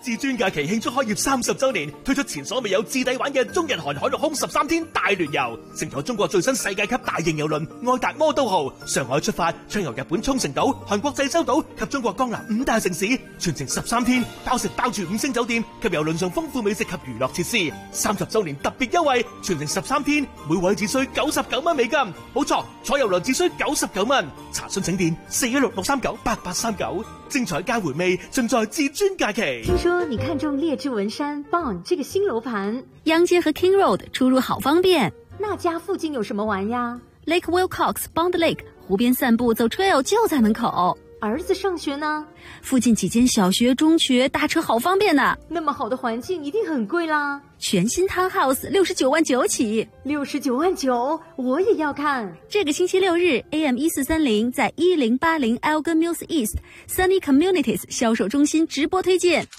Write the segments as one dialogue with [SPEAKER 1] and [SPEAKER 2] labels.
[SPEAKER 1] 至尊假期慶祝開業30週年，推出前所未有至抵玩嘅中日韓海陸空13天大聯遊，乘坐中國最新世界級大型郵輪愛達魔都號，上海出發，暢遊日本沖繩島、韓國濟州島及中國江南5大城市，全程13天，包食包住5星酒店及郵輪上豐富美食及娛樂設施。30週年特別優惠，全程13天，每位只需99蚊美金，冇錯，坐郵輪只需99蚊。查詢請電416-639-8839，精彩加回味盡在至尊假期。
[SPEAKER 2] 聽說你看中列治文山 Bond 這個新樓盤，
[SPEAKER 3] 央街和 King Road 出入好方便。
[SPEAKER 2] 那家附近有什麼玩呀？
[SPEAKER 3] Lake Wilcox Bond Lake 湖邊散步走 trail 就在門口。
[SPEAKER 2] 兒子上學呢？
[SPEAKER 3] 附近幾間小學、中學搭車好方便呢。
[SPEAKER 2] 那麼好的環境一定很貴啦。
[SPEAKER 3] 全新 Townhouse 69萬9起
[SPEAKER 2] ，69萬9，我也要看。
[SPEAKER 3] 這個星期6日 AM 1430在1080 Elgin Mills East Sunny Communities 銷售中心直播推薦。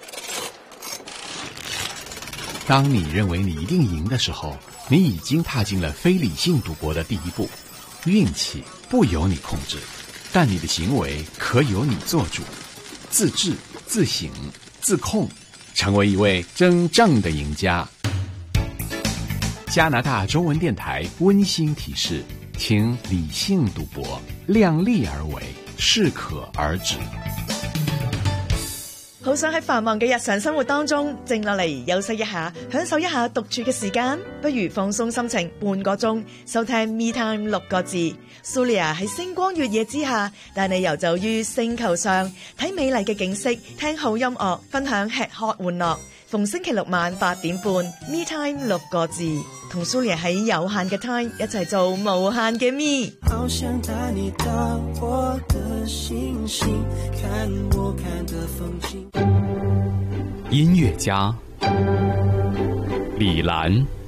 [SPEAKER 4] 當你認為你一定贏的時候，你已經踏進了非理性賭博的第一步。運氣不由你控制，但你的行為可由你做主。自制、自省、自控，成為一位真正的贏家。加拿大中文電台溫馨提示，請理性賭博，量力而為，適可而止。
[SPEAKER 5] 好想喺繁忙嘅日常生活當中靜落嚟休息一下，享受一下獨處嘅時間，不如放鬆心情半個鐘，收聽 Me Time 6個字。Sulia 喺星光月夜之下，帶你遊走於星球上，睇美麗嘅景色，聽好音樂，分享吃喝玩樂。逢星期六晚8點半 Me Time 6個字，同 Sulia 喺有限嘅 time 一齊做無限嘅 Me。
[SPEAKER 6] 好想帶你到我的星星，看我看的風景。
[SPEAKER 7] 音樂家李蘭。